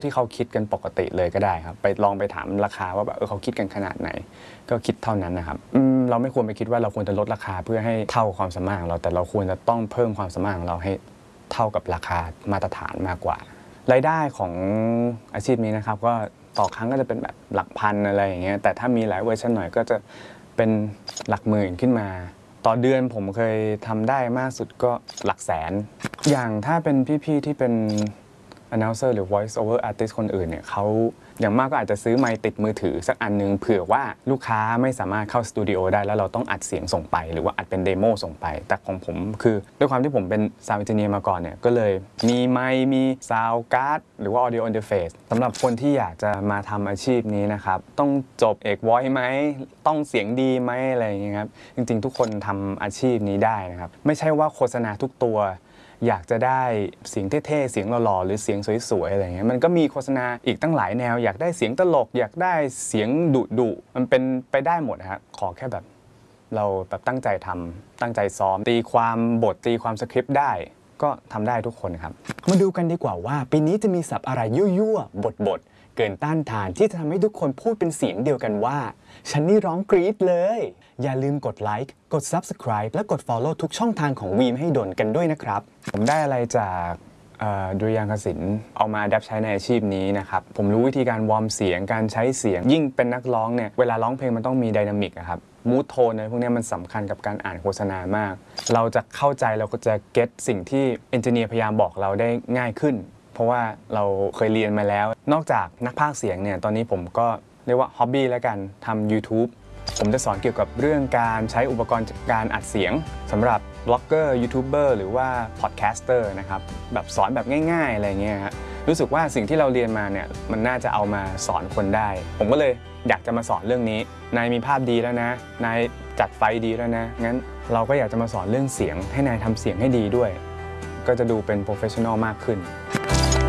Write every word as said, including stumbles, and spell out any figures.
ที่เขาคิดกันปกติเลยก็ได้ครับไปลองไปถามราคาว่าแบบเออเขาคิดกันขนาดไหนก็คิดเท่านั้นนะครับเราไม่ควรไปคิดว่าเราควรจะลดราคาเพื่อให้เท่าความสามารถของเราแต่เราควรจะต้องเพิ่มความสามารถของเราให้เท่ากับราคามาตรฐานมากกว่ารายได้ของอาชีพนี้นะครับก็ต่อครั้งก็จะเป็นแบบหลักพันอะไรอย่างเงี้ยแต่ถ้ามีหลายเวอร์ชันหน่อยก็จะเป็นหลักหมื่นขึ้นมาต่อเดือนผมเคยทำได้มากสุดก็หลักแสนอย่างถ้าเป็นพี่ๆที่เป็น announcer หรือ voice over artist คนอื่นเนี่ยเขาอย่างมากก็อาจจะซื้อไมค์ติดมือถือสักอันนึงเผื่อว่าลูกค้าไม่สามารถเข้าสตูดิโอได้แล้วเราต้องอัดเสียงส่งไปหรือว่าอัดเป็นเดโมส่งไปแต่ของผมคือด้วยความที่ผมเป็น sound engineer มาก่อนเนี่ยก็เลยมีไมค์มี sound card หรือว่า audio interface สำหรับคนที่อยากจะมาทำอาชีพนี้นะครับต้องจบเอก voice ไหมต้องเสียงดีไหมอะไรอย่างเงี้ยครับจริงๆทุกคนทำอาชีพนี้ได้นะครับไม่ใช่ว่าโฆษณาทุกตัวอยากจะได้เสียงเท่ๆเสียงหล่อๆหรือเสียงสวยๆอะไรเงี้ยมันก็มีโฆษณาอีกตั้งหลายแนวอยากได้เสียงตลกอยากได้เสียงดุๆมันเป็นไปได้หมดฮะขอแค่แบบเราแบบตั้งใจทำตั้งใจซ้อมตีความบทตีความสคริปต์ได้ก็ทำได้ทุกคนครับมาดูกันดีกว่าว่าปีนี้จะมีศัพท์อะไรยั่วๆบทๆเกินต้านทานที่จะทำให้ทุกคนพูดเป็นเสียงเดียวกันว่าฉันนี่ร้องกรี๊ดเลยอย่าลืมกดไลค์กด Subscribe และกด Follow ทุกช่องทางของวีมให้ดนกันด้วยนะครับผมได้อะไรจากดุริยางคศิลป์เอามาดับใช้ในอาชีพนี้นะครับผมรู้วิธีการวอร์มเสียงการใช้เสียงยิ่งเป็นนักร้องเนี่ยเวลาร้องเพลงมันต้องมีไดนามิกครับมูดโทนอะไรพวกนี้มันสำคัญกับการอ่านโฆษณามากเราจะเข้าใจเราก็จะเก็ตสิ่งที่เอนจิเนียร์พยายามบอกเราได้ง่ายขึ้นเพราะว่าเราเคยเรียนมาแล้วนอกจากนักพากย์เสียงเนี่ยตอนนี้ผมก็เรียกว่าฮ็อบบี้แล้วกันทำ YouTube ผมจะสอนเกี่ยวกับเรื่องการใช้อุปกรณ์การอัดเสียงสำหรับบล็อกเกอร์ยูทูบเบอร์หรือว่าพอดแคสเตอร์นะครับแบบสอนแบบง่ายๆอะไรเงี้ยฮะรู้สึกว่าสิ่งที่เราเรียนมาเนี่ยมันน่าจะเอามาสอนคนได้ผมก็เลยอยากจะมาสอนเรื่องนี้นายมีภาพดีแล้วนะนายจัดไฟดีแล้วนะงั้นเราก็อยากจะมาสอนเรื่องเสียงให้นายทำเสียงให้ดีด้วยก็จะดูเป็นโปรเฟสชั่นอลมากขึ้น